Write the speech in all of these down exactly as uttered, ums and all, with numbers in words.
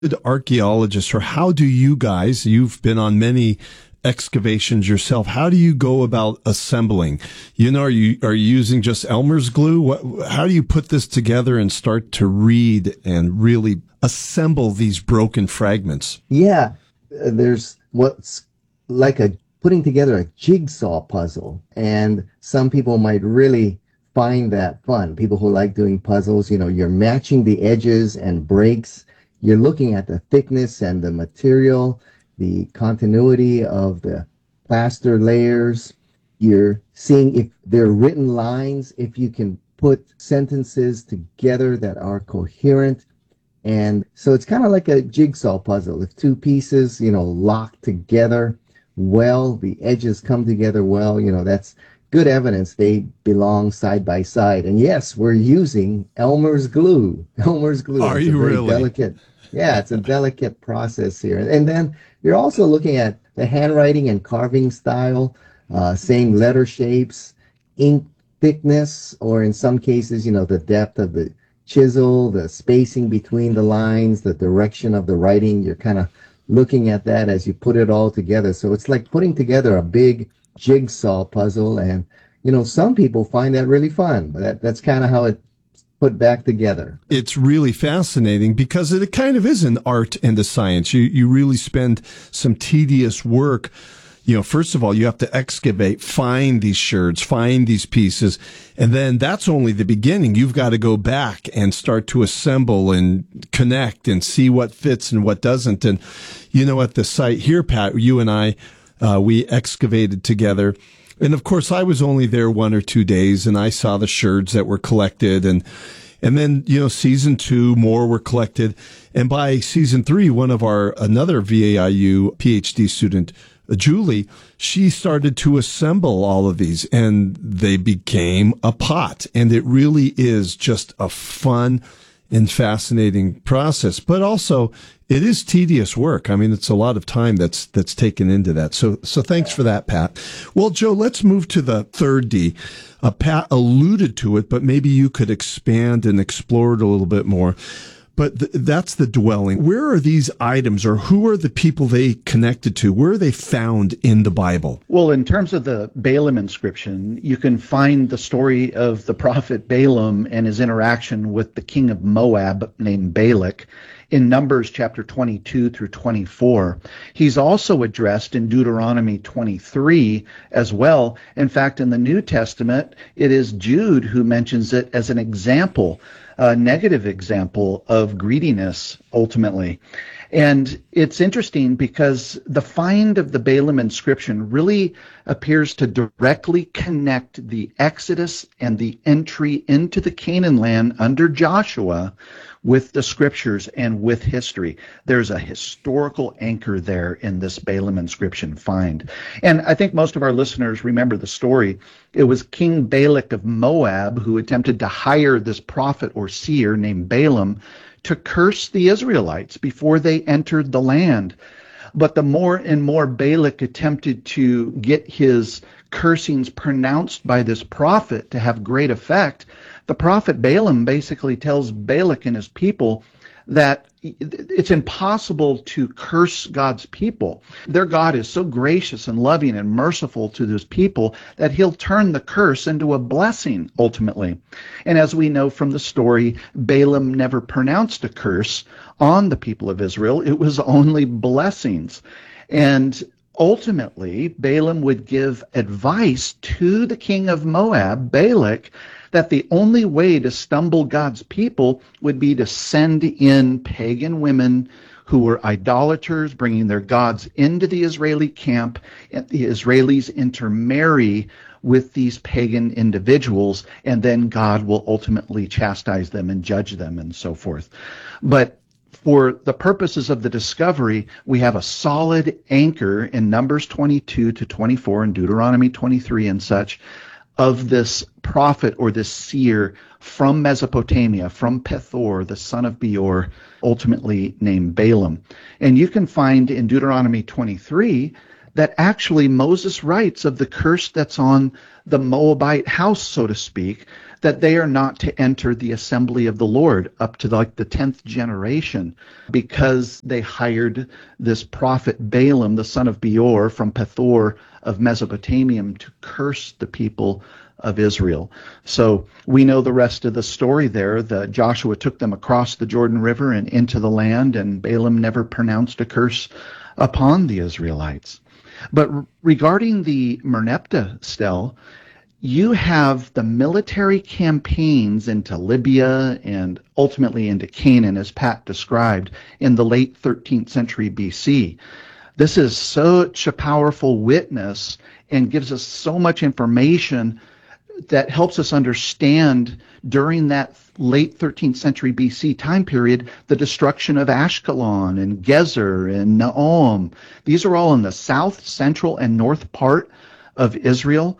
Archaeologists, or how do you guys, you've been on many excavations yourself, how do you go about assembling? You know, are you, are you using just Elmer's glue? What, how do you put this together and start to read and really assemble these broken fragments? Yeah, uh, there's what's like a putting together a jigsaw puzzle, and some people might really find that fun. People who like doing puzzles, you know, you're matching the edges and breaks. You're looking at the thickness and the material, the continuity of the plaster layers. You're seeing if there are written lines, if you can put sentences together that are coherent. And so it's kind of like a jigsaw puzzle. If two pieces, you know, lock together well, the edges come together well, you know, that's good evidence they belong side by side. And yes, we're using Elmer's glue. Elmer's glue. Are It's you a very really? delicate, yeah, it's a delicate process here. And then you're also looking at the handwriting and carving style, uh, same letter shapes, ink thickness, or in some cases, you know, the depth of the chisel, the spacing between the lines, the direction of the writing. You're kind of looking at that as you put it all together. So it's like putting together a big jigsaw puzzle. And, you know, some people find that really fun. But that, that's kind of how it's put back together. It's really fascinating because it kind of is an art and a science. You, you really spend some tedious work. You know, first of all, you have to excavate, find these sherds, find these pieces, and then that's only the beginning. You've got to go back and start to assemble and connect and see what fits and what doesn't. And, you know, at the site here, Pat, you and I, uh, we excavated together. And of course, I was only there one or two days, and I saw the sherds that were collected, and and then, you know, season two, more were collected. And by season three, one of our, another V A I U PhD student, Julie, she started to assemble all of these, and they became a pot. And it really is just a fun and fascinating process, but also it is tedious work. I mean, it's a lot of time that's that's taken into that. So, so thanks for that, Pat. Well, Joe, let's move to the third D. Uh, Pat alluded to it, but maybe you could expand and explore it a little bit more. But th- that's the dwelling. Where are these items, or who are the people they connected to? Where are they found in the Bible? Well, in terms of the Balaam inscription, you can find the story of the prophet Balaam and his interaction with the king of Moab named Balak in Numbers chapter twenty-two through twenty-four. He's also addressed in Deuteronomy twenty-three as well. In fact, in the New Testament, it is Jude who mentions it as an example, a negative example of greediness, ultimately. And it's interesting because the find of the Balaam inscription really appears to directly connect the Exodus and the entry into the Canaan land under Joshua with the scriptures and with history. There's a historical anchor there in this Balaam inscription find. And I think most of our listeners remember the story. It was King Balak of Moab who attempted to hire this prophet or seer named Balaam to curse the Israelites before they entered the land. But the more and more Balak attempted to get his cursings pronounced by this prophet to have great effect, the prophet Balaam basically tells Balak and his people that it's impossible to curse God's people. Their God is so gracious and loving and merciful to those people that he'll turn the curse into a blessing ultimately. And as we know from the story, Balaam never pronounced a curse on the people of Israel. It was only blessings. And ultimately, Balaam would give advice to the king of Moab, Balak, that the only way to stumble God's people would be to send in pagan women who were idolaters, bringing their gods into the Israeli camp, and the Israelis intermarry with these pagan individuals, and then God will ultimately chastise them and judge them and so forth. But for the purposes of the discovery, we have a solid anchor in Numbers twenty-two to twenty-four and Deuteronomy twenty-three and such, of this prophet or this seer from Mesopotamia, from Pethor, the son of Beor, ultimately named Balaam. And you can find in Deuteronomy twenty-three that actually Moses writes of the curse that's on the Moabite house, so to speak, that they are not to enter the assembly of the Lord up to like the tenth generation, because they hired this prophet Balaam, the son of Beor from Pethor of Mesopotamia, to curse the people of Israel. So we know the rest of the story there. The Joshua took them across the Jordan River and into the land, and Balaam never pronounced a curse upon the Israelites. But regarding the Merneptah stele, you have the military campaigns into Libya and ultimately into Canaan, as Pat described, in the late thirteenth century B C. This is such a powerful witness and gives us so much information that helps us understand during that late thirteenth century B C time period the destruction of Ashkelon and Gezer and Naom. These are all in the south, central, and north part of Israel.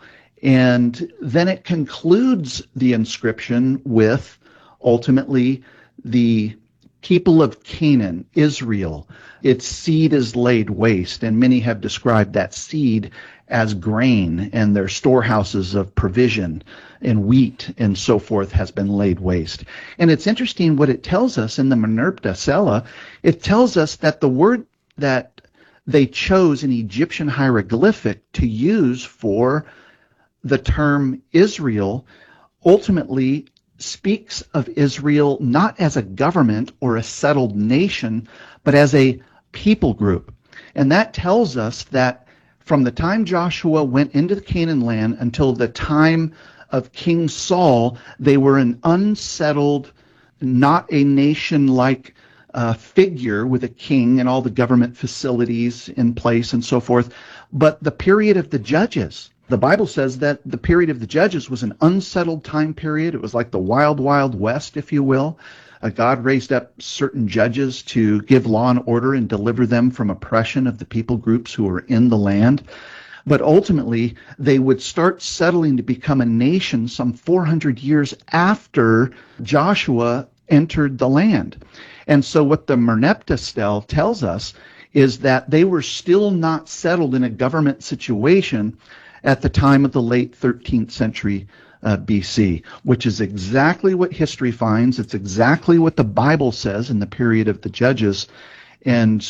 And then it concludes the inscription with ultimately the people of Canaan, Israel. Its seed is laid waste, and many have described that seed as grain, and their storehouses of provision and wheat and so forth has been laid waste. And it's interesting what it tells us in the Merneptah Stela. It tells us that the word that they chose in Egyptian hieroglyphic to use for the term Israel ultimately speaks of Israel not as a government or a settled nation, but as a people group. And that tells us that from the time Joshua went into the Canaan land until the time of King Saul, they were an unsettled, not a nation-like uh, figure with a king and all the government facilities in place and so forth, but the period of the judges. The Bible says that the period of the Judges was an unsettled time period. It was like the wild, wild west, if you will. Uh, God raised up certain judges to give law and order and deliver them from oppression of the people groups who were in the land. But ultimately, they would start settling to become a nation some four hundred years after Joshua entered the land. And so what the Merneptah stele tells us is that they were still not settled in a government situation at the time of the late thirteenth century uh, B C, which is exactly what history finds. It's exactly what the Bible says in the period of the Judges, and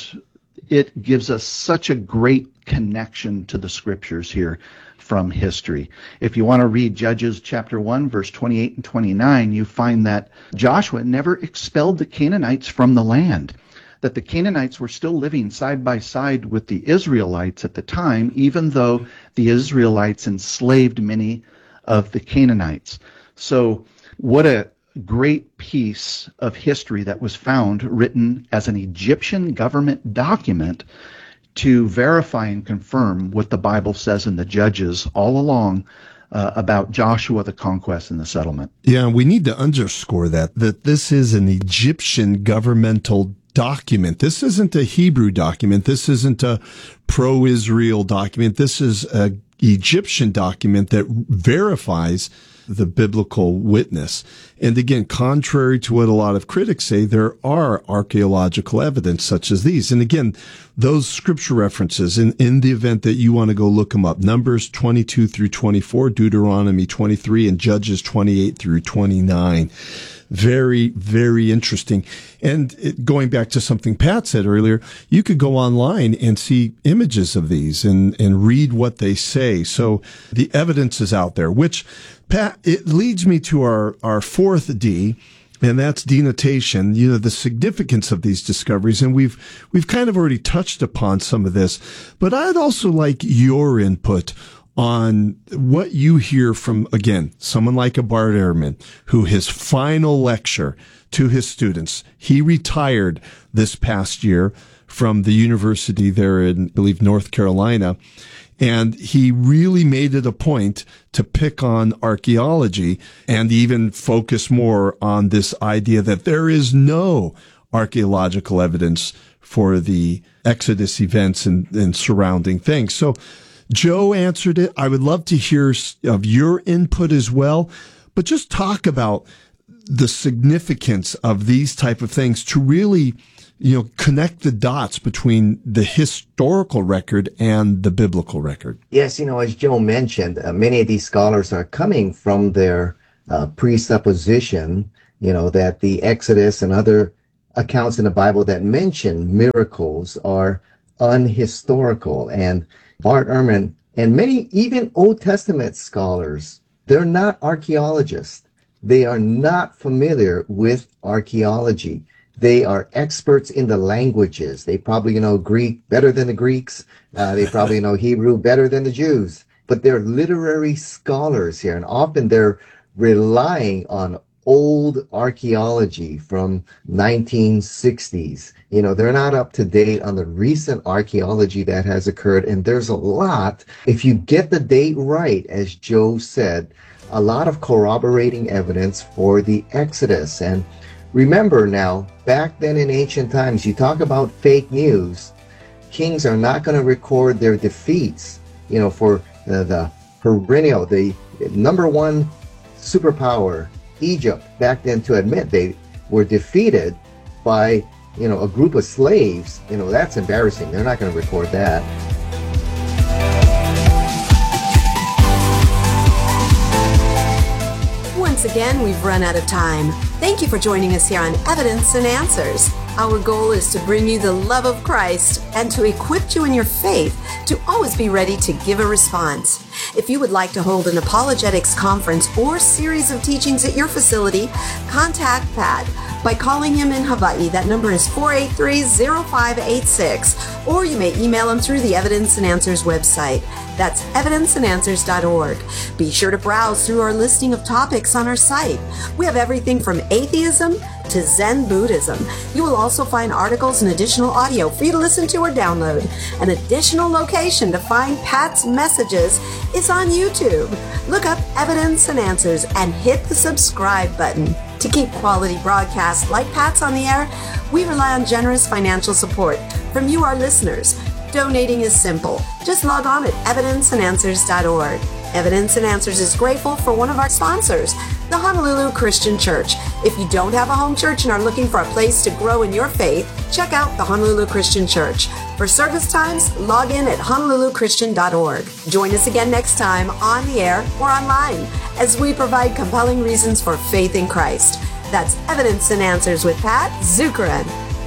it gives us such a great connection to the scriptures here from history. If you want to read Judges chapter one, verse twenty-eight and twenty-nine, you find that Joshua never expelled the Canaanites from the land, that the Canaanites were still living side by side with the Israelites at the time, even though the Israelites enslaved many of the Canaanites. So what a great piece of history that was found written as an Egyptian government document to verify and confirm what the Bible says in the Judges all along uh, about Joshua, the conquest, and the settlement. Yeah, we need to underscore that, that this is an Egyptian governmental document. This isn't a Hebrew document. This isn't a pro-Israel document. This is an Egyptian document that verifies the biblical witness. And again, contrary to what a lot of critics say, there are archaeological evidence such as these. And again, those scripture references, in, in the event that you want to go look them up, Numbers twenty-two through twenty-four, Deuteronomy twenty-three, and Judges twenty-eight through twenty-nine. Very, very interesting. And it, going back to something Pat said earlier, you could go online and see images of these and, and read what they say. So the evidence is out there, which, Pat, it leads me to our, our fourth D, and that's denotation, you know, the significance of these discoveries. And we've, we've kind of already touched upon some of this, but I'd also like your input on what you hear from, again, someone like a Bart Ehrman, who his final lecture to his students, he retired this past year from the university there in, I believe, North Carolina. And he really made it a point to pick on archaeology and even focus more on this idea that there is no archaeological evidence for the Exodus events and, and surrounding things. So Joe answered it. I would love to hear of your input as well, but just talk about the significance of these type of things to really you know, connect the dots between the historical record and the biblical record? Yes, you know, as Joe mentioned, uh, many of these scholars are coming from their uh, presupposition, you know, that the Exodus and other accounts in the Bible that mention miracles are unhistorical. And Bart Ehrman and many, even Old Testament scholars, they're not archaeologists. They are not familiar with archaeology. They are experts in the languages. They probably know Greek better than the Greeks. Uh, they probably know Hebrew better than the Jews. But they're literary scholars here, and often they're relying on old archaeology from nineteen sixties. You know, they're not up to date on the recent archaeology that has occurred, and there's a lot. If you get the date right, as Joe said, a lot of corroborating evidence for the Exodus. And remember now, back then in ancient times, you talk about fake news. Kings are not going to record their defeats, you know, for the, the perennial, the number one superpower, Egypt, back then, to admit they were defeated by, you know, a group of slaves. You know, that's embarrassing. They're not going to record that. Once again, we've run out of time. Thank you for joining us here on Evidence and Answers. Our goal is to bring you the love of Christ and to equip you in your faith to always be ready to give a response. If you would like to hold an apologetics conference or series of teachings at your facility, contact Pat by calling him in Hawaii. That number is four eight three, zero five eight six, or you may email him through the Evidence and Answers website. That's evidence and answers dot org. Be sure to browse through our listing of topics on our site. We have everything from atheism to Zen Buddhism. You will also find articles and additional audio for you to listen to or download. An additional location to find Pat's messages is on YouTube. Look up Evidence and Answers and hit the subscribe button. To keep quality broadcasts like Pat's on the air, we rely on generous financial support from you, our listeners. Donating is simple. Just log on at evidence and answers dot org. Evidence and Answers is grateful for one of our sponsors, the Honolulu Christian Church. If you don't have a home church and are looking for a place to grow in your faith, check out the Honolulu Christian Church. For service times, log in at honolulu christian dot org. Join us again next time on the air or online as we provide compelling reasons for faith in Christ. That's Evidence and Answers with Pat Zukeran.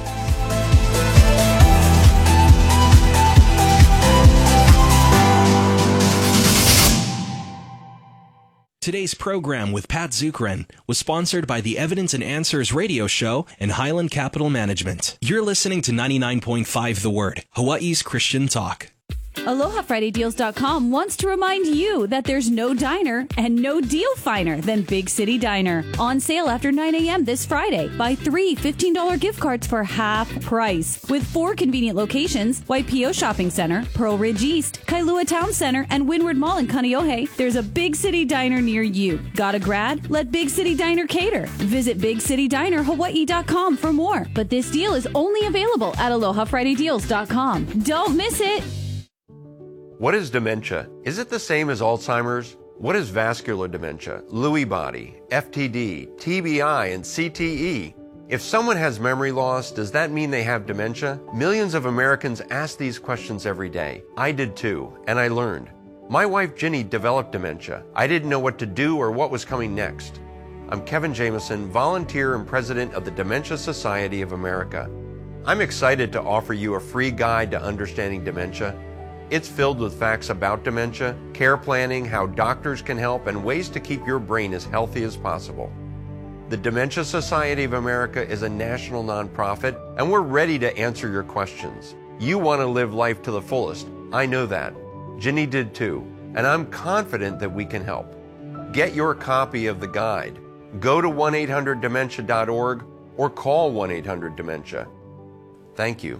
Today's program with Pat Zukeran was sponsored by the Evidence and Answers radio show and Highland Capital Management. You're listening to ninety-nine point five The Word, Hawaii's Christian Talk. Aloha Friday Deals dot com wants to remind you that there's no diner and no deal finer than Big City Diner. On sale after nine a.m. this Friday. Buy three fifteen dollars gift cards for half price. With four convenient locations, Waipio Shopping Center, Pearl Ridge East, Kailua Town Center, and Windward Mall in Kaneohe, there's a Big City Diner near you. Got a grad? Let Big City Diner cater. Visit big city diner hawaii dot com for more. But this deal is only available at Aloha Friday Deals dot com. Don't miss it! What is dementia? Is it the same as Alzheimer's? What is vascular dementia, Lewy body, F T D, T B I, and C T E? If someone has memory loss, does that mean they have dementia? Millions of Americans ask these questions every day. I did too, and I learned. My wife Ginny developed dementia. I didn't know what to do or what was coming next. I'm Kevin Jameson, volunteer and president of the Dementia Society of America. I'm excited to offer you a free guide to understanding dementia. It's filled with facts about dementia, care planning, how doctors can help, and ways to keep your brain as healthy as possible. The Dementia Society of America is a national nonprofit, and we're ready to answer your questions. You want to live life to the fullest. I know that. Ginny did too, and I'm confident that we can help. Get your copy of the guide. Go to one eight hundred dementia dot org or call one eight hundred dementia. Thank you.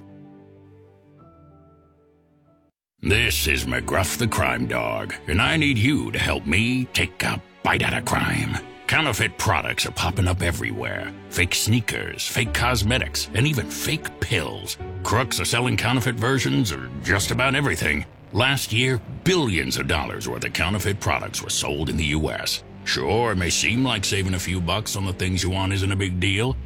This is McGruff the Crime Dog, and I need you to help me take a bite out of crime. Counterfeit products are popping up everywhere. Fake sneakers, fake cosmetics, and even fake pills. Crooks are selling counterfeit versions of just about everything. Last year, billions of dollars worth of counterfeit products were sold in the U S Sure, it may seem like saving a few bucks on the things you want isn't a big deal,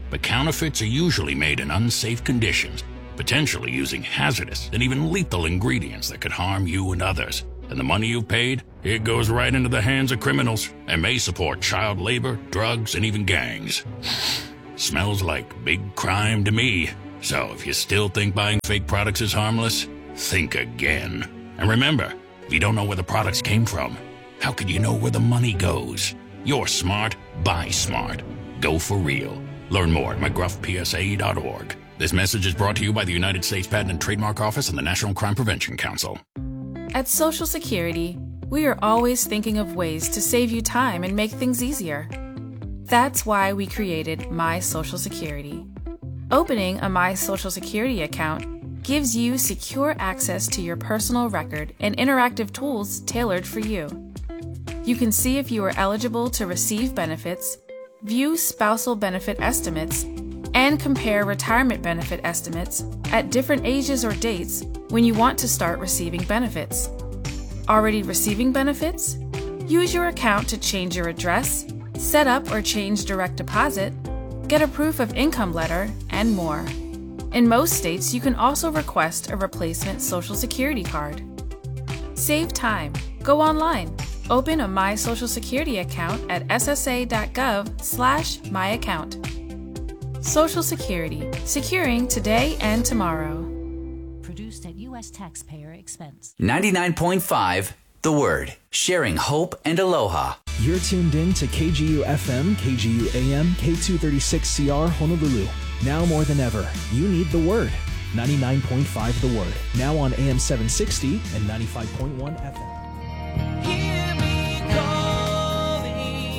but counterfeits are usually made in unsafe conditions, potentially using hazardous and even lethal ingredients that could harm you and others. And the money you've paid, it goes right into the hands of criminals and may support child labor, drugs, and even gangs. Smells like big crime to me. So if you still think buying fake products is harmless, think again. And remember, if you don't know where the products came from, how could you know where the money goes? You're smart, buy smart. Go for real. Learn more at mcgruff p s a dot org. This message is brought to you by the United States Patent and Trademark Office and the National Crime Prevention Council. At Social Security, we are always thinking of ways to save you time and make things easier. That's why we created My Social Security. Opening a My Social Security account gives you secure access to your personal record and interactive tools tailored for you. You can see if you are eligible to receive benefits, view spousal benefit estimates, and compare retirement benefit estimates at different ages or dates when you want to start receiving benefits. Already receiving benefits? Use your account to change your address, set up or change direct deposit, get a proof of income letter, and more. In most states, you can also request a replacement Social Security card. Save time. Go online. Open a My Social Security account at s s a dot gov slash my account. Social Security, securing today and tomorrow. Produced at U S taxpayer expense. ninety-nine point five The Word, sharing hope and aloha. You're tuned in to K G U F M, K G U A M, K two thirty-six C R Honolulu. Now more than ever, you need The Word. ninety-nine point five The Word. Now on A M seven sixty and ninety-five point one F M. Hear me calling.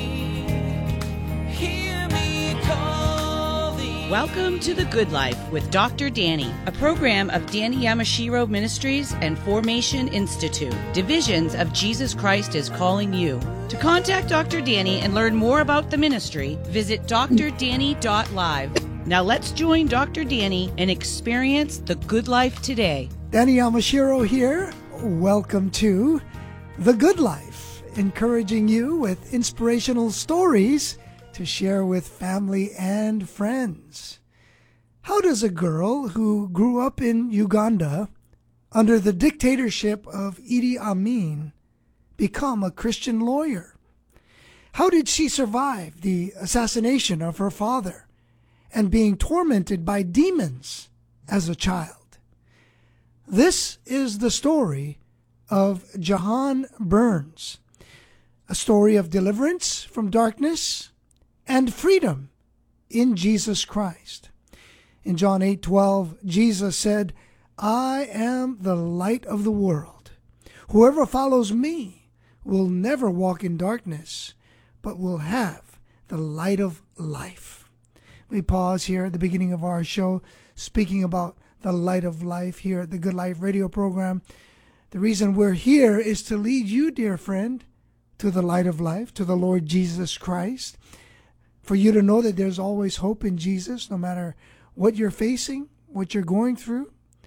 Hear me calling. Welcome to The Good Life with Doctor Danny, a program of Danny Yamashiro Ministries and Formation Institute, divisions of Jesus Christ is Calling You. To contact Doctor Danny and learn more about the ministry, visit d r danny dot live. Now let's join Doctor Danny and experience the good life today. Danny Yamashiro here. Welcome to The Good Life, encouraging you with inspirational stories to share with family and friends. How does a girl who grew up in Uganda under the dictatorship of Idi Amin become a Christian lawyer? How did she survive the assassination of her father and being tormented by demons as a child? This is the story of Jahan Burns, a story of deliverance from darkness and freedom in Jesus Christ. In John eight twelve, Jesus said, I am the light of the world. Whoever follows me will never walk in darkness, but will have the light of life. We pause here at the beginning of our show, speaking about the light of life here at the Good Life radio program. The reason we're here is to lead you, dear friend, to the light of life, to the Lord Jesus Christ, for you to know that there's always hope in Jesus, no matter what you're facing, what you're going through.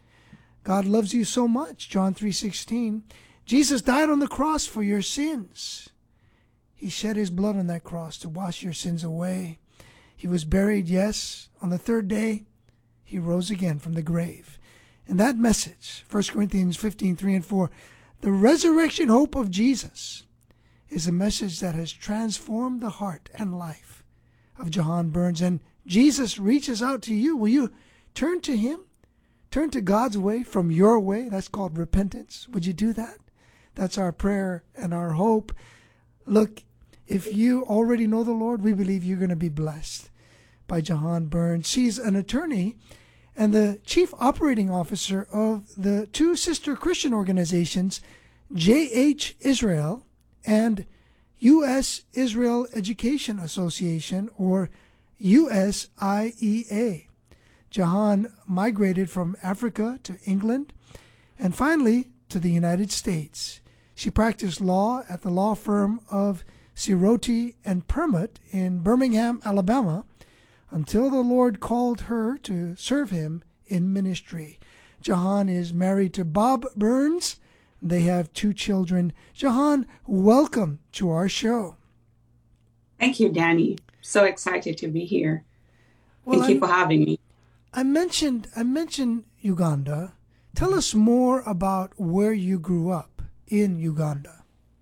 God loves you so much, John three sixteen. Jesus died on the cross for your sins. He shed his blood on that cross to wash your sins away. He was buried, yes. On the third day, he rose again from the grave. And that message, First Corinthians fifteen, three and four, the resurrection hope of Jesus, is a message that has transformed the heart and life of Jahan Burns. And Jesus reaches out to you. Will you turn to him? Turn to God's way from your way. That's called repentance. Would you do that? That's our prayer and our hope. Look, if you already know the Lord, we believe you're going to be blessed by Jahan Burns. She's an attorney and the chief operating officer of the two sister Christian organizations, J H Israel and U S Israel Education Association, or U S I E A. Jahan migrated from Africa to England and finally to the United States. She practiced law at the law firm of Siroti and Permut in Birmingham, Alabama, until the Lord called her to serve him in ministry. Jahan is married to Bob Burns. They have two children. Jahan, welcome to our show. Thank you, Danny. So excited to be here. Well, Thank you I'm- for having me. I mentioned I mentioned Uganda. Tell us more about where you grew up in Uganda.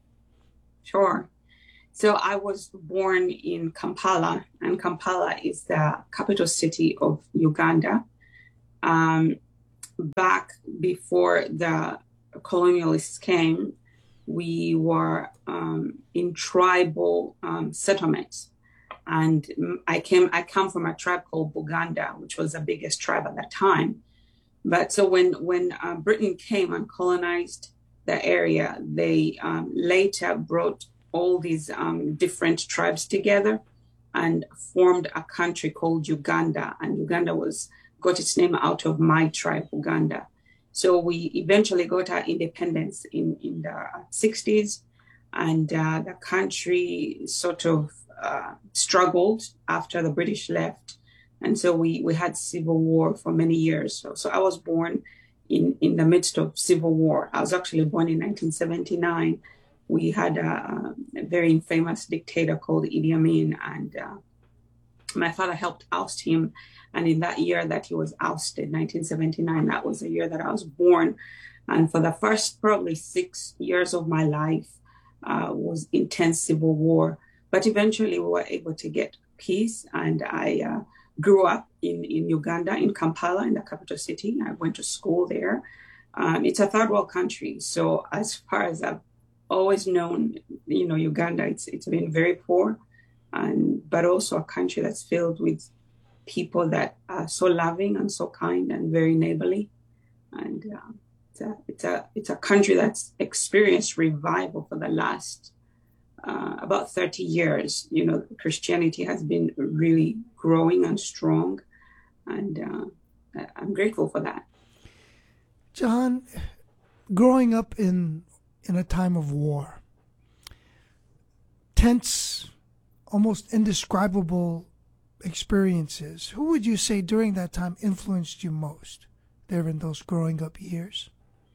Sure. So I was born in Kampala, and Kampala is the capital city of Uganda. Um, back before the colonialists came, we were um, in tribal um, settlements. And I came, I come from a tribe called Buganda, which was the biggest tribe at that time. But so when when uh, Britain came and colonized the area, they um, later brought all these um, different tribes together and formed a country called Uganda. And Uganda was got its name out of my tribe, Uganda. So we eventually got our independence in, in the sixties, and uh, the country sort of uh, struggled after the British left. And so we, we had civil war for many years. So, so I was born in, in the midst of civil war. I was actually born in nineteen seventy-nine. We had a, a very infamous dictator called Idi Amin, and uh, my father helped oust him. And in that year that he was ousted, nineteen seventy-nine, that was the year that I was born. And for the first probably six years of my life uh, was intense civil war. But eventually we were able to get peace, and I uh, grew up in, in Uganda, in Kampala, in the capital city. I went to school there. Um, it's a third world country. So as far as I've always known, you know, Uganda, it's it's been very poor, and but also a country that's filled with people that are so loving and so kind and very neighborly. And uh, it's a it's a it's a country that's experienced revival for the last uh, about thirty years. You know, Christianity has been really growing and strong, and uh, I'm grateful for that. John, growing up in in a time of war, tense, almost indescribable experiences, who would you say during that time influenced you most there in those growing up years?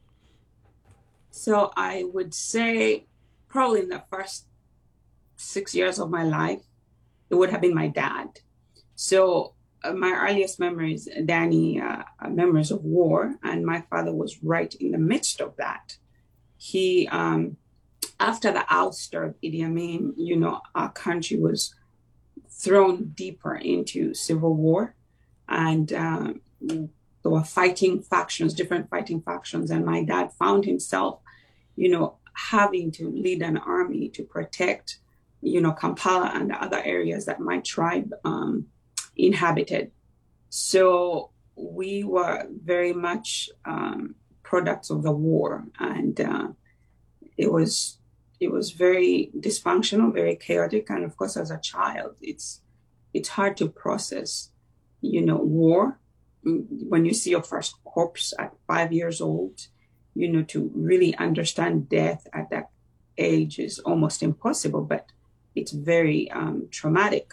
So I would say probably in the first six years of my life, it would have been my dad. So uh, my earliest memories, Danny, uh, are memories of war, and my father was right in the midst of that. He, um, after the ouster of Idi Amin, you know, our country was thrown deeper into civil war, and um, there were fighting factions, different fighting factions, and my dad found himself, you know, having to lead an army to protect, you know, Kampala and the other areas that my tribe um, inhabited. So we were very much um, products of the war, and uh, it was it was very dysfunctional, very chaotic, and of course, as a child, it's it's hard to process, you know, war. When you see your first corpse at five years old, you know, to really understand death at that age is almost impossible, but it's very um, traumatic.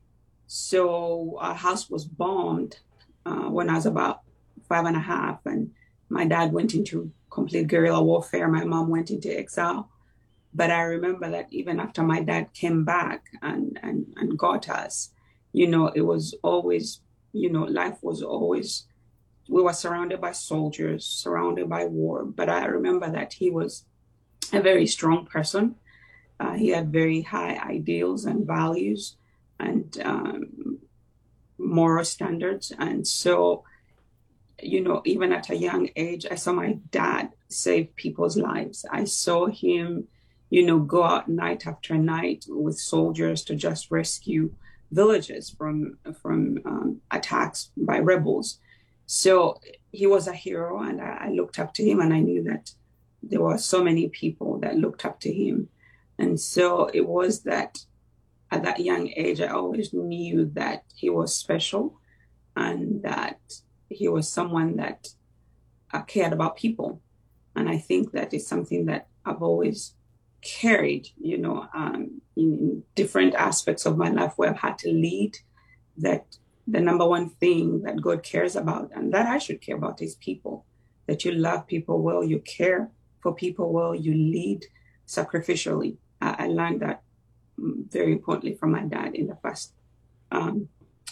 So our house was bombed uh, when I was about five and a half, and my dad went into complete guerrilla warfare. My mom went into exile. But I remember that even after my dad came back and, and, and got us, you know, it was always, you know, life was always, we were surrounded by soldiers, surrounded by war. But I remember that he was a very strong person. Uh, he had very high ideals and values and um, moral standards. And so, you know, even at a young age, I saw my dad save people's lives. I saw him, you know, go out night after night with soldiers to just rescue villages from from um, attacks by rebels. So he was a hero, and I, I looked up to him, and I knew that there were so many people that looked up to him. And so it was that at that young age, I always knew that he was special and that he was someone that uh, cared about people. And I think that is something that I've always carried, you know, um, in different aspects of my life where I've had to lead, that the number one thing that God cares about and that I should care about is people, that you love people well, you care for people well, you lead sacrificially. I, I learned that very importantly from my dad in the first um,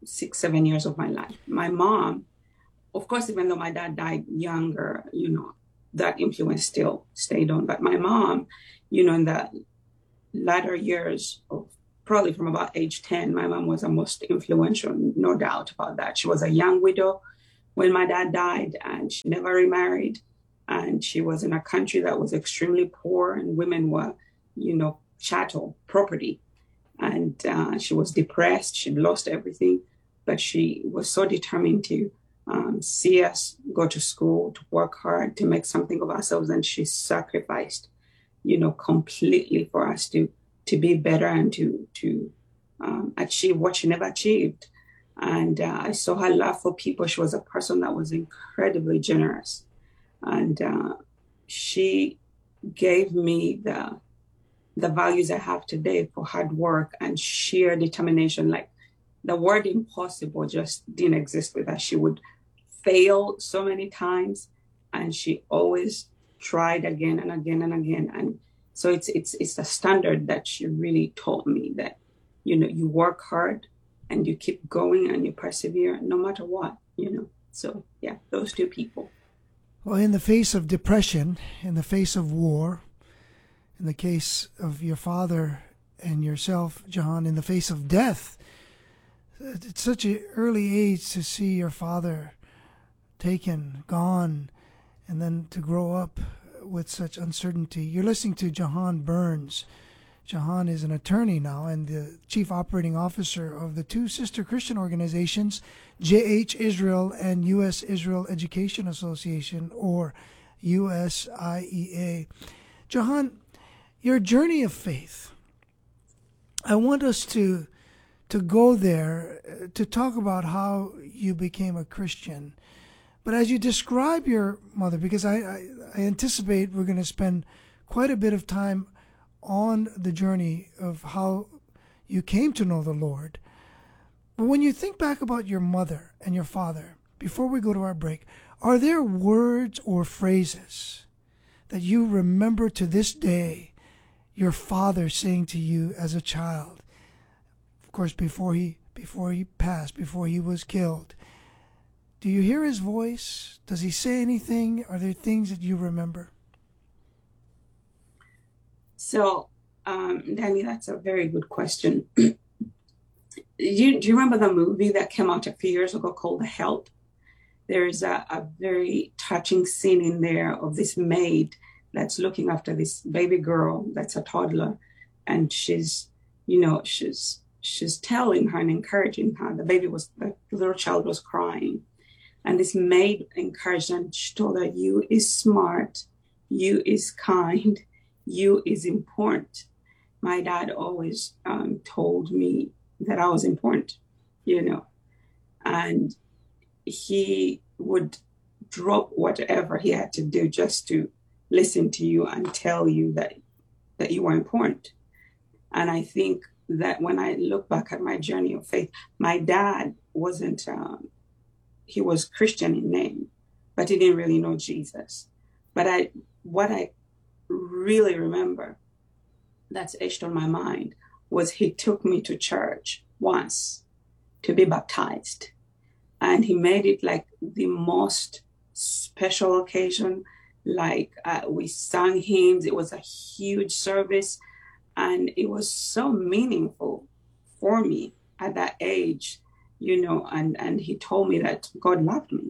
six, seven years of my life. My mom, of course, even though my dad died younger, you know, that influence still stayed on. But my mom, you know, in the latter years of probably from about age ten, my mom was the most influential, no doubt about that. She was a young widow when my dad died, and she never remarried. And she was in a country that was extremely poor, and women were, you know, chattel, property. And uh, she was depressed. She'd lost everything, but she was so determined to um, see us go to school, to work hard, to make something of ourselves. And she sacrificed, you know, completely for us to to be better and to to um, achieve what she never achieved. And uh, I saw her love for people. She was a person that was incredibly generous. And uh, she gave me the the values I have today for hard work and sheer determination. Like the word impossible just didn't exist with her. She would fail so many times, and she always tried again and again and again. And so it's it's it's the standard that she really taught me, that, you know, you work hard and you keep going and you persevere no matter what, you know. So yeah, those two people. Well, in the face of depression, in the face of war, in the case of your father and yourself, John, in the face of death, at such an early age to see your father taken, gone, and then to grow up with such uncertainty. You're listening to Jahan Burns. Jahan is an attorney now and the chief operating officer of the two sister Christian organizations, J H Israel and U S Israel Education Association, or U S I E A. Jahan, your journey of faith, I want us to to go there, uh, to talk about how you became a Christian. But as you describe your mother, because I, I, I anticipate we're going to spend quite a bit of time on the journey of how you came to know the Lord. But when you think back about your mother and your father, before we go to our break, are there words or phrases that you remember to this day your father saying to you as a child? Of course, before he before he passed, before he was killed. Do you hear his voice? Does he say anything? Are there things that you remember? So, um, Danny, that's a very good question. do, you, do you remember the movie that came out a few years ago called The Help? There's a, a very touching scene in there of this maid that's looking after this baby girl that's a toddler. And she's, you know, she's she's telling her and encouraging her. The baby was, the little child was crying. And this maid encouraged her, and she told her, you is smart, you is kind, you is important. My dad always um, told me that I was important, you know, and he would drop whatever he had to do just to listen to you and tell you that that you were important. And I think that when I look back at my journey of faith, my dad wasn't, um, he was Christian in name, but he didn't really know Jesus. But I, what I really remember that's etched on my mind was he took me to church once to be baptized. And he made it like the most special occasion. Like uh, we sang hymns. It was a huge service. And it was so meaningful for me at that age, you know, and, and he told me that God loved me.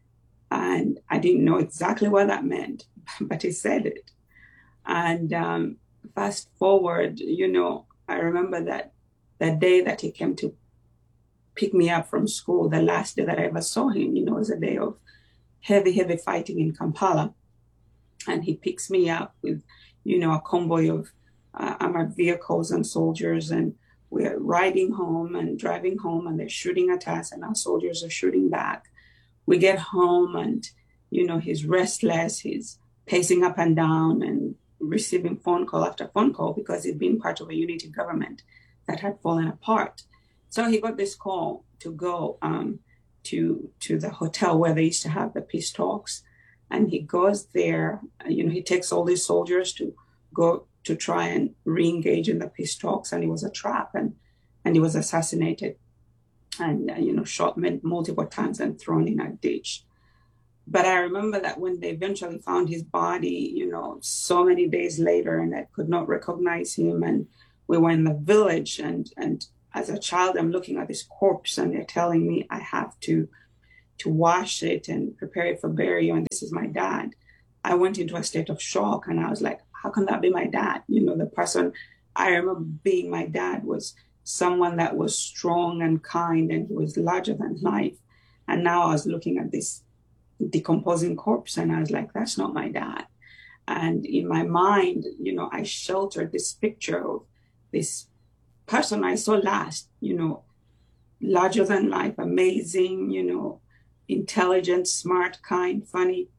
And I didn't know exactly what that meant, but he said it. And um, fast forward, you know, I remember that that day that he came to pick me up from school, the last day that I ever saw him, you know, was a day of heavy, heavy fighting in Kampala. And he picks me up with, you know, a convoy of uh, armored vehicles and soldiers. And we're riding home and driving home, and they're shooting at us, and our soldiers are shooting back. We get home, and, you know, he's restless. He's pacing up and down and receiving phone call after phone call because he'd been part of a unity government that had fallen apart. So he got this call to go um, to to the hotel where they used to have the peace talks. And he goes there, you know, he takes all these soldiers to go to try and re-engage in the peace talks. And it was a trap, and, and he was assassinated. and, uh, you know, shot multiple times and thrown in a ditch. But I remember that when they eventually found his body, you know, so many days later, and I could not recognize him. And we were in the village, and, and as a child, I'm looking at this corpse, and they're telling me I have to, to wash it and prepare it for burial. And this is my dad. I went into a state of shock, and I was like, how can that be my dad? You know, the person I remember being my dad was someone that was strong and kind, and he was larger than life. And now I was looking at this decomposing corpse, and I was like, that's not my dad. And in my mind, you know, I sheltered this picture of this person I saw last, you know, larger than life, amazing, you know, intelligent, smart, kind, funny.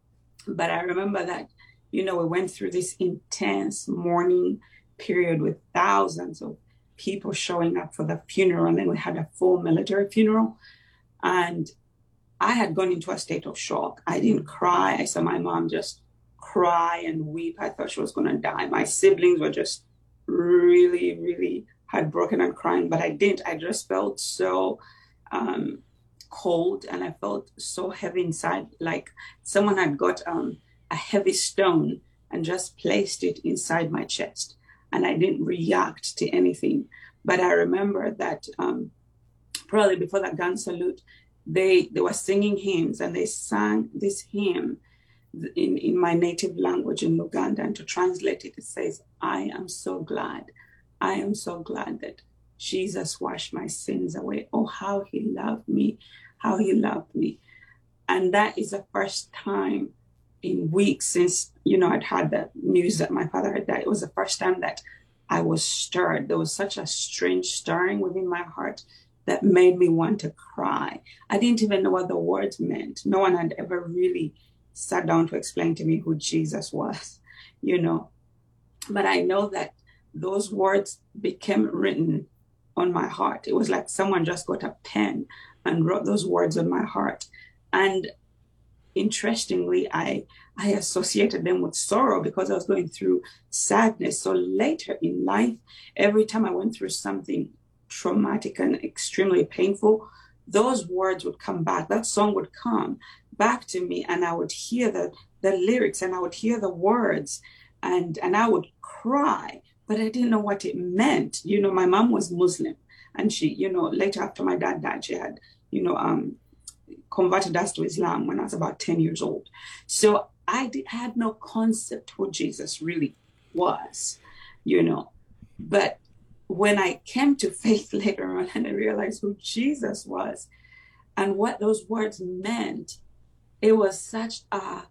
But I remember that, you know, we went through this intense mourning period with thousands of people showing up for the funeral. And then we had a full military funeral. And I had gone into a state of shock. I didn't cry. I saw my mom just cry and weep. I thought she was going to die. My siblings were just really, really heartbroken and crying, but I didn't. I just felt so um, cold, and I felt so heavy inside, like someone had got um, a heavy stone and just placed it inside my chest. And I didn't react to anything. But I remember that um, probably before that gun salute, they they were singing hymns, and they sang this hymn in, in my native language in Luganda. And to translate it, it says, I am so glad. I am so glad that Jesus washed my sins away. Oh, how he loved me, how he loved me. And that is the first time in weeks since, you know, I'd had the news that my father had died. It was the first time that I was stirred. There was such a strange stirring within my heart that made me want to cry. I didn't even know what the words meant. No one had ever really sat down to explain to me who Jesus was, you know. But I know that those words became written on my heart. It was like someone just got a pen and wrote those words on my heart. And interestingly, I I associated them with sorrow because I was going through sadness. So later in life, every time I went through something traumatic and extremely painful, those words would come back. That song would come back to me, and I would hear the, the lyrics, and I would hear the words, and, and I would cry, but I didn't know what it meant. You know, my mom was Muslim, and she, you know, later after my dad died, she had, you know, um, converted us to Islam when I was about ten years old. So I did, had no concept who Jesus really was, you know. But when I came to faith later on and I realized who Jesus was and what those words meant, it was such a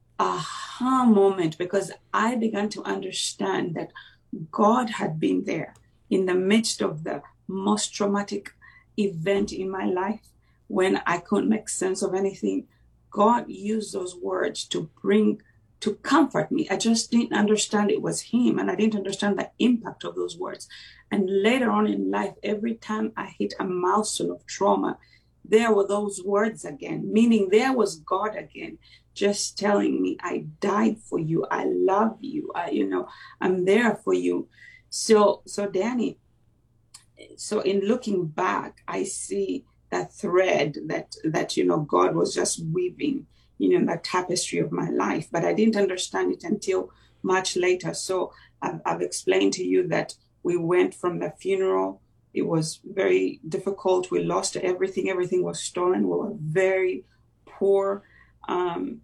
aha moment, because I began to understand that God had been there in the midst of the most traumatic event in my life. When I couldn't make sense of anything, God used those words to bring, to comfort me. I just didn't understand it was him, and I didn't understand the impact of those words. And later on in life, every time I hit a milestone of trauma, there were those words again, meaning there was God again, just telling me, I died for you. I love you. I, you know, I'm there for you. So, so Danny, so in looking back, I see that thread that, that, you know, God was just weaving, you know, the tapestry of my life. But I didn't understand it until much later. So I've, I've explained to you that we went from the funeral. It was very difficult. We lost everything. Everything was stolen. We were very poor. Um,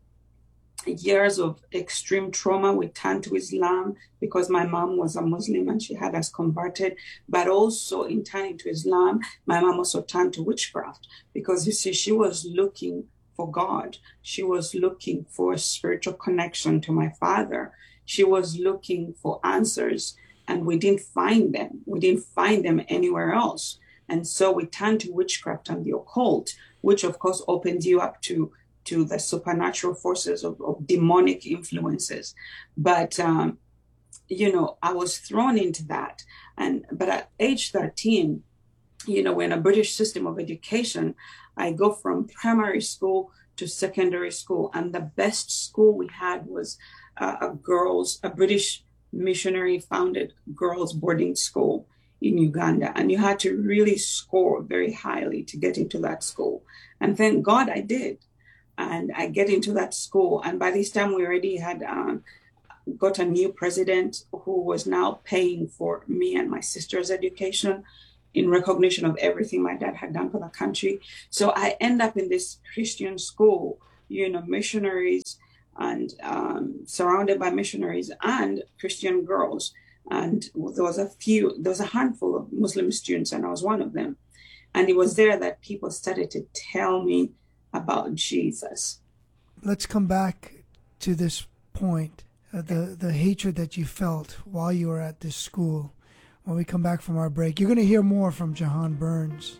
years of extreme trauma. We turned to Islam because my mom was a Muslim and she had us converted. But also in turning to Islam, my mom also turned to witchcraft because, you see, she was looking for God. She was looking for a spiritual connection to my father. She was looking for answers, and we didn't find them. We didn't find them anywhere else. And so we turned to witchcraft and the occult, which of course opens you up to to the supernatural forces of, of demonic influences. But, um, you know, I was thrown into that. And, but at age thirteen, you know, in a British system of education, I go from primary school to secondary school. And the best school we had was uh, a girls, a British missionary founded girls boarding school in Uganda, and you had to really score very highly to get into that school. And thank God I did. And I get into that school, and by this time we already had um, got a new president who was now paying for me and my sister's education in recognition of everything my dad had done for the country. So I end up in this Christian school, you know, missionaries, and um, surrounded by missionaries and Christian girls. And there was a few, there was a handful of Muslim students, and I was one of them. And it was there that people started to tell me about Jesus. Let's come back to this point, uh, the, the hatred that you felt while you were at this school. When we come back from our break, you're going to hear more from Jahan Burns.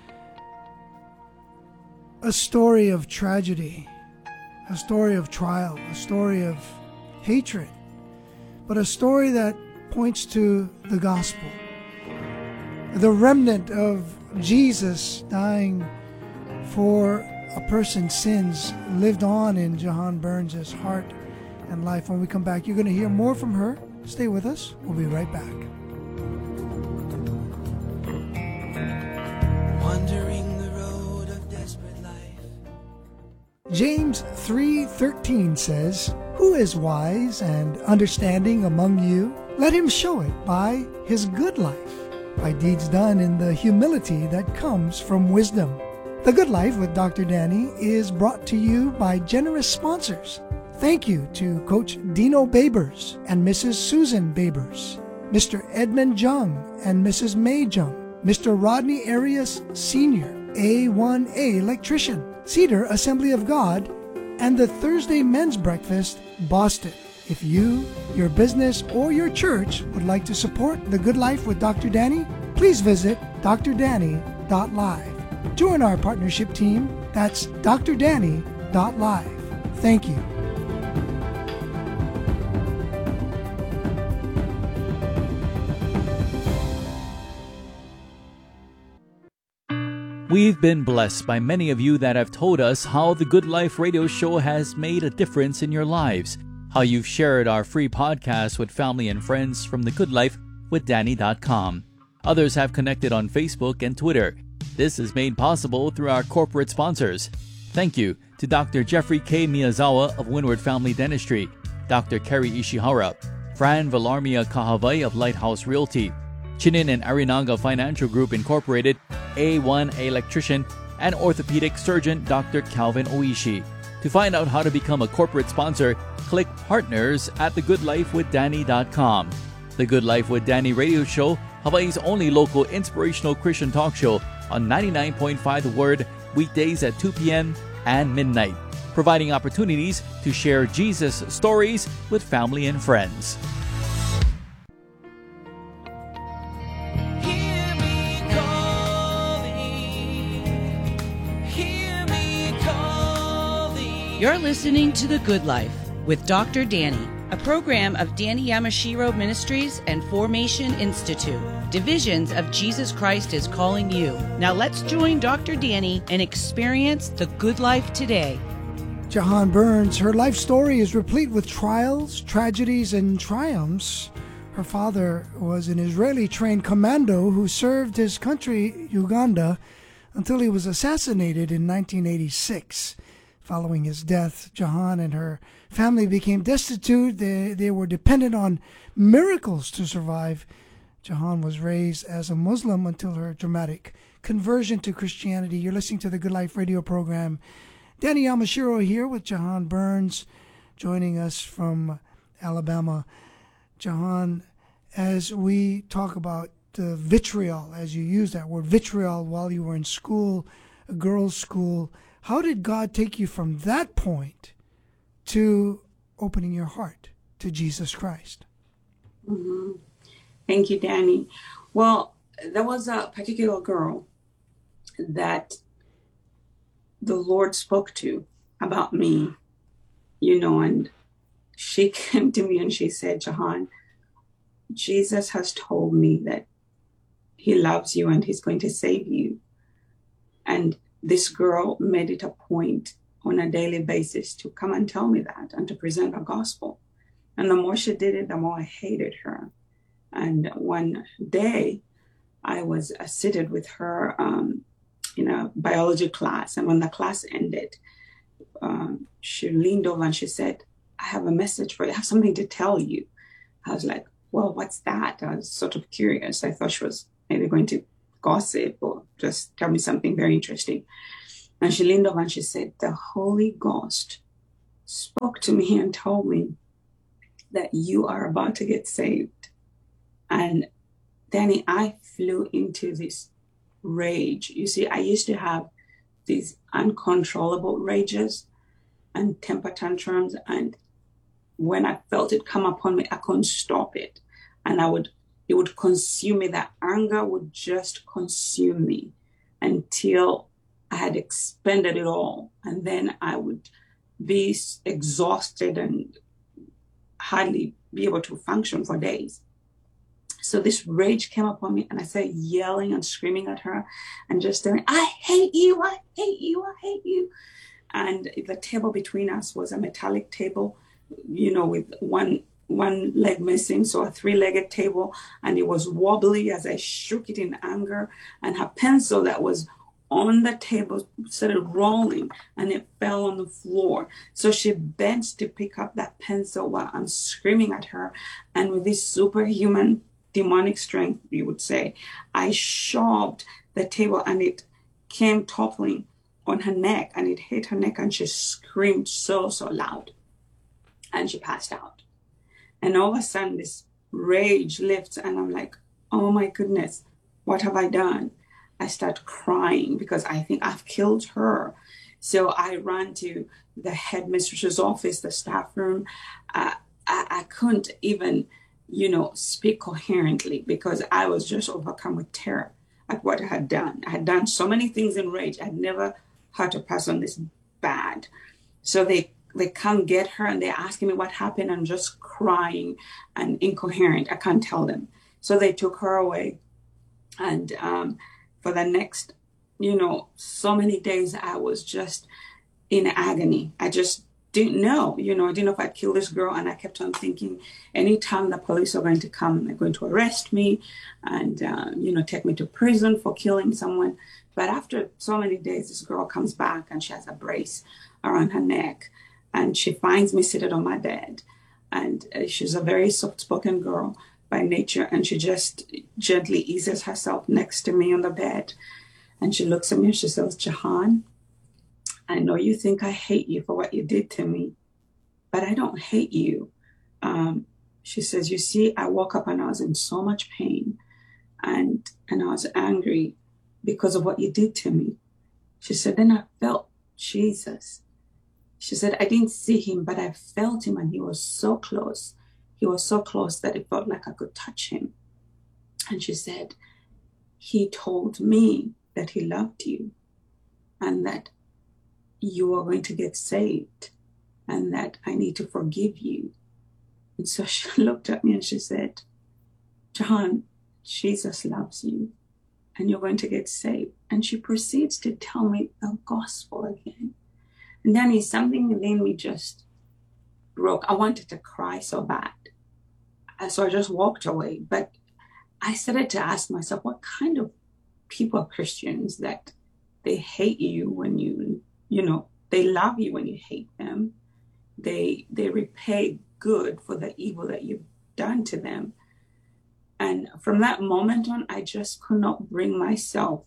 A story of tragedy, a story of trial, a story of hatred, but a story that points to the gospel. The remnant of Jesus dying for a person's sins lived on in Jahan Burns' heart and life. When we come back, you're going to hear more from her. Stay with us. We'll be right back. Wandering the road of desperate life. James three thirteen says, "Who is wise and understanding among you? Let him show it by his good life, by deeds done in the humility that comes from wisdom." The Good Life with Doctor Danny is brought to you by generous sponsors. Thank you to Coach Dino Babers and Missus Susan Babers, Mister Edmund Jung and Missus May Jung, Mister Rodney Arias Senior, A one A Electrician, Cedar Assembly of God, and the Thursday Men's Breakfast, Boston. If you, your business, or your church would like to support The Good Life with Doctor Danny, please visit d r danny dot live. Join our partnership team. That's d r danny dot live. Thank you. We've been blessed by many of you that have told us how the Good Life radio show has made a difference in your lives, how you've shared our free podcast with family and friends from the good life with danny dot com. Others have connected on Facebook and Twitter. This is made possible through our corporate sponsors. Thank you to Doctor Jeffrey K. Miyazawa of Windward Family Dentistry, Doctor Kerry Ishihara, Fran Villarmia Kahavai of Lighthouse Realty, Chinin and Arinaga Financial Group Incorporated, A one A Electrician, and orthopedic surgeon Doctor Calvin Oishi. To find out how to become a corporate sponsor, click Partners at the good life with danny dot com. The Good Life with Danny radio show, Hawaii's only local inspirational Christian talk show on ninety-nine point five The Word, weekdays at two p.m. and midnight, providing opportunities to share Jesus stories with family and friends. You're listening to The Good Life with Doctor Danny, a program of Danny Yamashiro Ministries and Formation Institute. Divisions of Jesus Christ is calling you. Now let's join Doctor Danny and experience the good life today. Jahan Burns, her life story is replete with trials, tragedies, and triumphs. Her father was an Israeli-trained commando who served his country, Uganda, until he was assassinated in nineteen eighty-six. Following his death, Jahan and her family became destitute. They, they were dependent on miracles to survive. Jahan was raised as a Muslim until her dramatic conversion to Christianity. You're listening to the Good Life radio program. Danny Yamashiro here with Jahan Burns, joining us from Alabama. Jahan, as we talk about the vitriol, as you use that word, vitriol, while you were in school, a girls' school, how did God take you from that point to opening your heart to Jesus Christ? Mm-hmm. Thank you, Danny. Well, there was a particular girl that the Lord spoke to about me, you know, and she came to me and she said, Jahan, Jesus has told me that he loves you and he's going to save you. And this girl made it a point on a daily basis to come and tell me that and to present the gospel. And the more she did it, the more I hated her. And one day I was uh, seated with her um, in a biology class. And when the class ended, um, she leaned over and she said, I have a message for you. I have something to tell you. I was like, well, what's that? I was sort of curious. I thought she was maybe going to gossip or just tell me something very interesting. And she leaned over and she said, the Holy Ghost spoke to me and told me that you are about to get saved. And Danny, I flew into this rage. You see, I used to have these uncontrollable rages and temper tantrums. And when I felt it come upon me, I couldn't stop it. And I would, it would consume me. That anger would just consume me until I had expended it all. And then I would be exhausted and hardly be able to function for days. So this rage came upon me, and I started yelling and screaming at her and just saying, I hate you, I hate you, I hate you. And the table between us was a metallic table, you know, with one one leg missing, so a three-legged table, and it was wobbly as I shook it in anger, and her pencil that was on the table started rolling and it fell on the floor. So she bent to pick up that pencil while I'm screaming at her, and with this superhuman demonic strength, you would say, I shoved the table and it came toppling on her neck, and it hit her neck, and she screamed so, so loud, and she passed out. And all of a sudden this rage lifts, and I'm like, oh my goodness, what have I done? I start crying because I think I've killed her. So I ran to the headmistress's office, the staff room. Uh, I, I couldn't even, you know, speak coherently because I was just overcome with terror at what I had done. I had done so many things in rage. I'd never hurt a person this bad. So they they can't get her, and they're asking me what happened. I'm just crying and incoherent. I can't tell them. So they took her away. And um, for the next, you know, so many days, I was just in agony. I just didn't know, you know, I didn't know if I'd kill this girl. And I kept on thinking, anytime the police are going to come, they're going to arrest me and, uh, you know, take me to prison for killing someone. But after so many days, this girl comes back and she has a brace around her neck. And she finds me seated on my bed. And uh, she's a very soft-spoken girl by nature. And she just gently eases herself next to me on the bed. And she looks at me and she says, Jahan, I know you think I hate you for what you did to me, but I don't hate you. Um, she says, you see, I woke up and I was in so much pain. And, and I was angry because of what you did to me. She said, then I felt Jesus. She said, I didn't see him, but I felt him, and he was so close. He was so close that it felt like I could touch him. And she said, he told me that he loved you and that you are going to get saved and that I need to forgive you. And so she looked at me and she said, John, Jesus loves you and you're going to get saved. And she proceeds to tell me the gospel again. And then something within me just broke. I wanted to cry so bad. So I just walked away. But I started to ask myself, what kind of people are Christians that they hate you when you, you know, they love you when you hate them. They, they repay good for the evil that you've done to them. And from that moment on, I just could not bring myself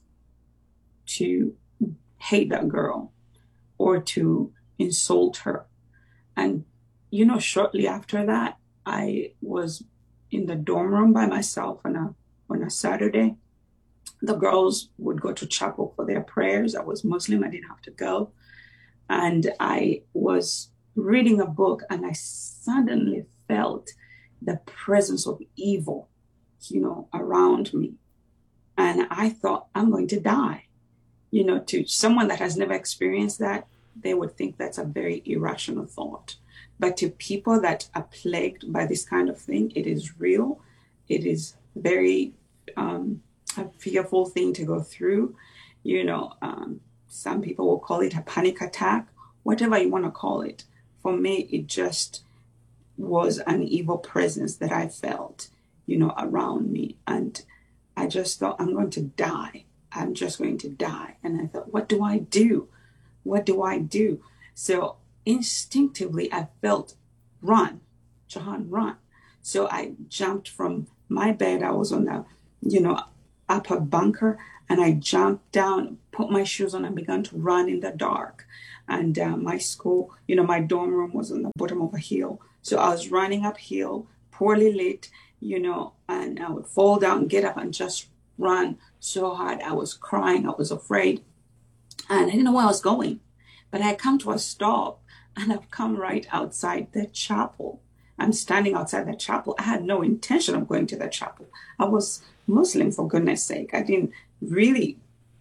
to hate that girl or to insult her. And, you know, shortly after that, I was in the dorm room by myself on a, on a Saturday. The girls would go to chapel for their prayers. I was Muslim, I didn't have to go. And I was reading a book and I suddenly felt the presence of evil, you know, around me. And I thought, I'm going to die. You know, to someone that has never experienced that, they would think that's a very irrational thought. But to people that are plagued by this kind of thing, it is real. It is very um, a fearful thing to go through. You know, um, some people will call it a panic attack, whatever you want to call it. For me, it just was an evil presence that I felt, you know, around me. And I just thought, I'm going to die. I'm just going to die. And I thought, what do I do? What do I do? So instinctively, I felt, run, Jahan, run. So I jumped from my bed. I was on the, you know, upper bunker, and I jumped down, put my shoes on, and began to run in the dark. And uh, my school, you know, my dorm room was on the bottom of a hill. So I was running uphill, poorly lit, you know, and I would fall down, get up, and just run so hard. I was crying. I was afraid. And I didn't know where I was going. But I had come to a stop, and I've come right outside the chapel. I'm standing outside the chapel. I had no intention of going to the chapel. I was Muslim, for goodness sake. I didn't really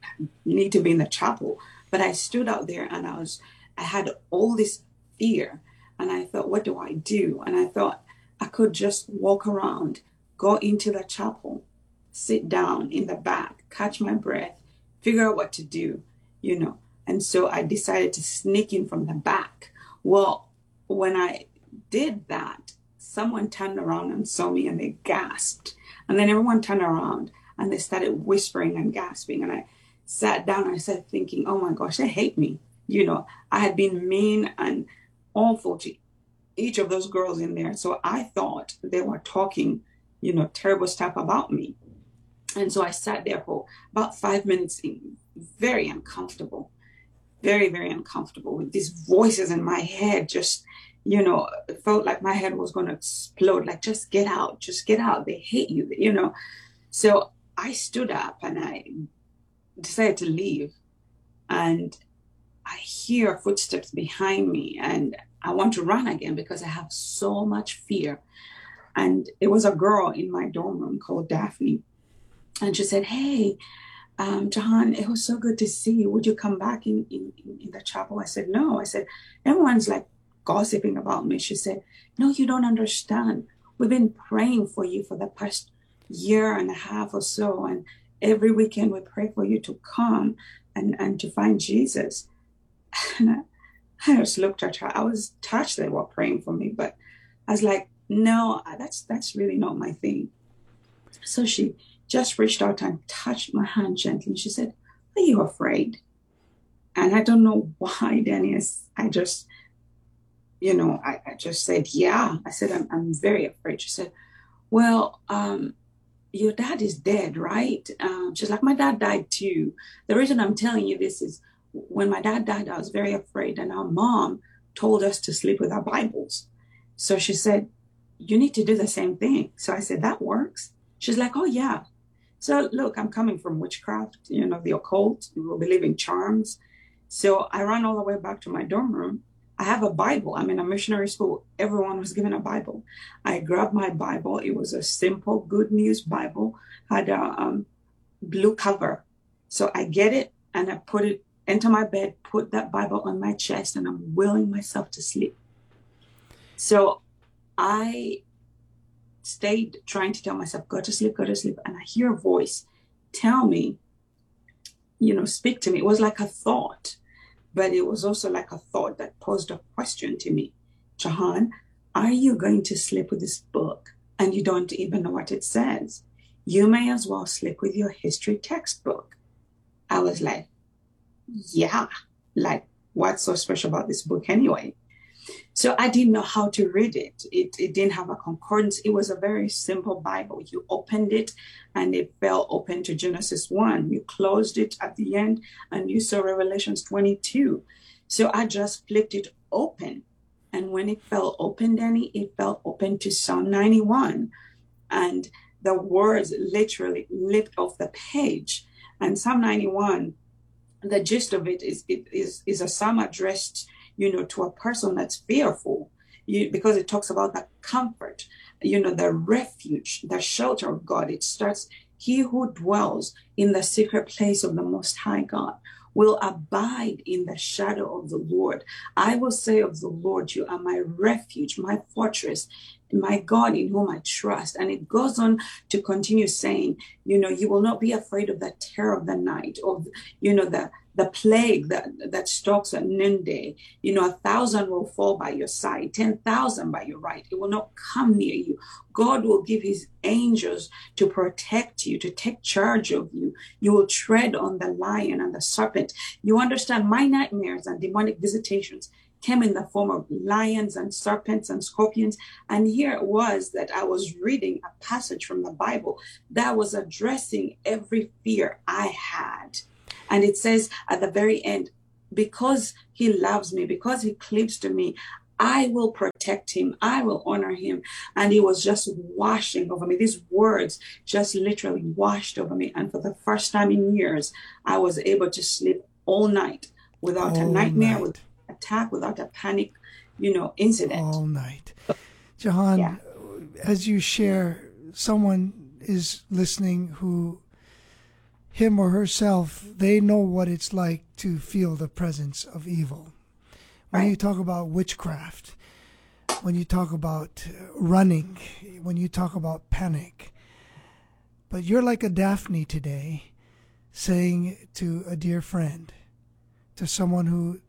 need to be in the chapel. But I stood out there, and I was, I had all this fear. And I thought, what do I do? And I thought I could just walk around, go into the chapel, sit down in the back, catch my breath, figure out what to do, you know. And so I decided to sneak in from the back. Well, when I did that, someone turned around and saw me, and they gasped. And then everyone turned around, and they started whispering and gasping. And I sat down, and I started thinking, oh my gosh, they hate me. You know, I had been mean and awful to each of those girls in there. So I thought they were talking, you know, terrible stuff about me. And so I sat there for about five minutes, very uncomfortable, very, very uncomfortable, with these voices in my head. Just, you know, it felt like my head was going to explode. Like, just get out, just get out. They hate you, you know. So I stood up, and I decided to leave. And I hear footsteps behind me, and I want to run again because I have so much fear. And it was a girl in my dorm room called Daphne. And she said, hey, um, Jahan, it was so good to see you. Would you come back in, in, in the chapel? I said, no. I said, everyone's like gossiping about me. She said, no, you don't understand. We've been praying for you for the past year and a half or so. And every weekend we pray for you to come and, and to find Jesus. And I, I just looked at her. I was touched they were praying for me, but I was like, no, that's that's really not my thing. So she just reached out and touched my hand gently. She said, are you afraid? And I don't know why, Danny, I just, you know, I, I just said, yeah. I said, I'm, I'm very afraid. She said, well, um, your dad is dead, right? Um, she's like, my dad died too. The reason I'm telling you this is when my dad died, I was very afraid. And our mom told us to sleep with our Bibles. So she said, you need to do the same thing. So I said, that works. She's like, oh, yeah. So look, I'm coming from witchcraft, you know, the occult. We believe in charms. So I ran all the way back to my dorm room. I have a Bible. I'm in a missionary school. Everyone was given a Bible. I grabbed my Bible. It was a simple Good News Bible, had a um, blue cover. So I get it, and I put it into my bed, put that Bible on my chest, and I'm willing myself to sleep. So I stayed trying to tell myself, go to sleep, go to sleep. And I hear a voice tell me, you know, speak to me. It was like a thought, but it was also like a thought that posed a question to me. Jahan, are you going to sleep with this book and you don't even know what it says? You may as well sleep with your history textbook. I was like, yeah, like what's so special about this book anyway? So I didn't know how to read it. It it didn't have a concordance. It was a very simple Bible. You opened it and it fell open to Genesis one. You closed it at the end and you saw Revelations twenty-two. So I just flipped it open. And when it fell open, Danny, it fell open to Psalm ninety-one. And the words literally leaped off the page. And Psalm ninety-one, the gist of it is it is, is a psalm addressed, you know, to a person that's fearful, you, because it talks about the comfort, you know, the refuge, the shelter of God. It starts, he who dwells in the secret place of the Most High God will abide in the shadow of the Lord. I will say of the Lord, you are my refuge, my fortress, my God in whom I trust. And it goes on to continue saying, you know, you will not be afraid of the terror of the night, or, you know, the the plague that, that stalks at noonday. You know, a thousand will fall by your side, ten thousand by your right. It will not come near you. God will give his angels to protect you, to take charge of you. You will tread on the lion and the serpent. You understand, my nightmares and demonic visitations came in the form of lions and serpents and scorpions. And here it was that I was reading a passage from the Bible that was addressing every fear I had. And it says at the very end, because he loves me, because he cleaves to me, I will protect him. I will honor him. And he was just washing over me. These words just literally washed over me. And for the first time in years, I was able to sleep all night without all a nightmare, night. With attack, without a panic, you know, incident. All night. Jahan, yeah. As you share, someone is listening who, him or herself, they know what it's like to feel the presence of evil. When right. you talk about witchcraft, when you talk about running, when you talk about panic, but you're like a Daphne today, saying to a dear friend, to someone who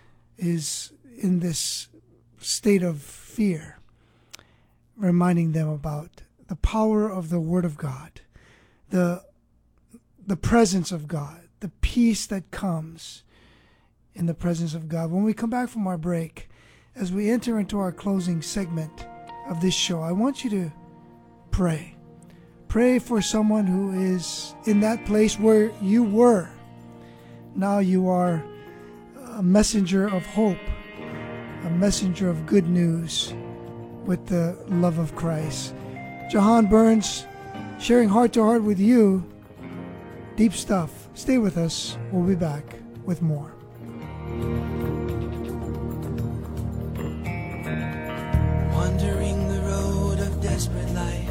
is in this state of fear, reminding them about the power of the Word of God, the the presence of God, the peace that comes in the presence of God. When we come back from our break, as we enter into our closing segment of this show, I want you to pray. Pray for someone who is in that place where you were. Now you are a messenger of hope, a messenger of good news with the love of Christ. Jahan Burns, sharing heart to heart with you. Deep stuff. Stay with us. We'll be back with more. Wandering the road of desperate life,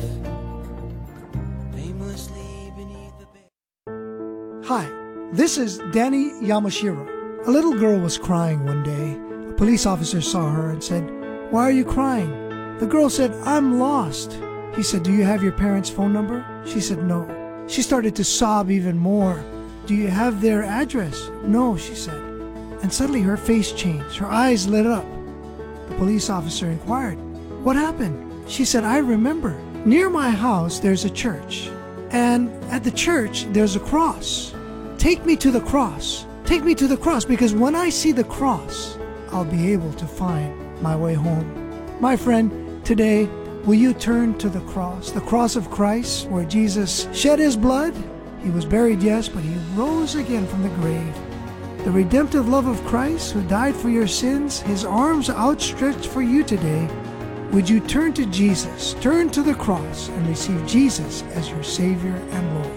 aimlessly beneath the bed. Hi, this is Danny Yamashiro. A little girl was crying one day. A police officer saw her and said, "Why are you crying?" The girl said, "I'm lost." He said, "Do you have your parents' phone number?" She said, "No." She started to sob even more. "Do you have their address?" "No," she said. And suddenly her face changed. Her eyes lit up. The police officer inquired, "What happened?" She said, "I remember. Near my house there's a church. And at the church there's a cross. Take me to the cross. Take me to the cross, because when I see the cross, I'll be able to find my way home." My friend, today, will you turn to the cross, the cross of Christ, where Jesus shed his blood? He was buried, yes, but he rose again from the grave. The redemptive love of Christ, who died for your sins, his arms outstretched for you today. Would you turn to Jesus, turn to the cross, and receive Jesus as your Savior and Lord?